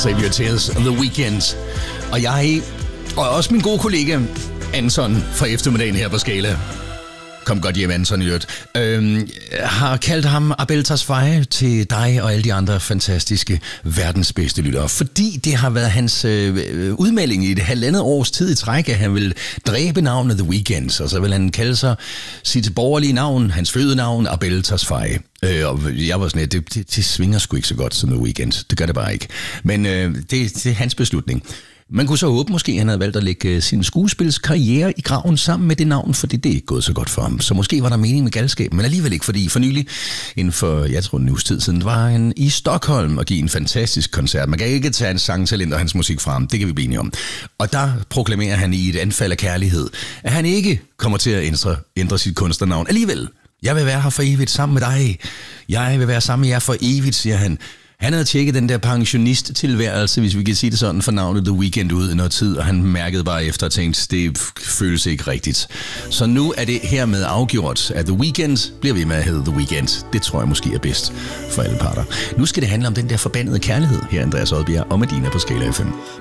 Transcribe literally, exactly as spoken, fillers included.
Save Your Tears, The Weeknd. Og jeg, og også min gode kollega Anton fra eftermiddagen her på Skala, kom godt hjem, Anton, i øvrigt, øhm, har kaldt ham Abel Tesfaye til dig og alle de andre fantastiske verdens bedste lyttere, fordi det har været hans øh, udmelding i et halvandet års tid i træk, at han vil dræbe navnet The Weeknd, og så vil han kalde sig sit borgerlige navn, hans fødenavn, Abel Tesfaye. Øh, og jeg var sådan lidt, det, det, det svinger sgu ikke så godt som The Weeknd, det gør det bare ikke. Men øh, det, det er hans beslutning. Man kunne så håbe måske, at han havde valgt at lægge sin skuespilskarriere i graven sammen med det navn, fordi det er ikke gået så godt for ham. Så måske var der mening med galskab, men alligevel ikke, fordi for nylig, inden for, jeg tror en uges tid siden, var han i Stockholm og give en fantastisk koncert. Man kan ikke tage en sangtalent og hans musik fra ham, det kan vi blive enige om. Og der proklamerer han i et anfald af kærlighed, at han ikke kommer til at ændre, ændre sit kunstnernavn alligevel. Jeg vil være her for evigt sammen med dig. Jeg vil være sammen med jer for evigt, siger han. Han havde tjekket den der pensionist-tilværelse, hvis vi kan sige det sådan, for navnet The Weeknd ud i noget tid, og han mærkede bare efter og tænkte, det føles ikke rigtigt. Så nu er det hermed afgjort, at The Weeknd bliver ved med at hedde The Weeknd. Det tror jeg måske er bedst for alle parter. Nu skal det handle om den der forbandede kærlighed her, Andreas Odbjerg og Medina på Skala F M.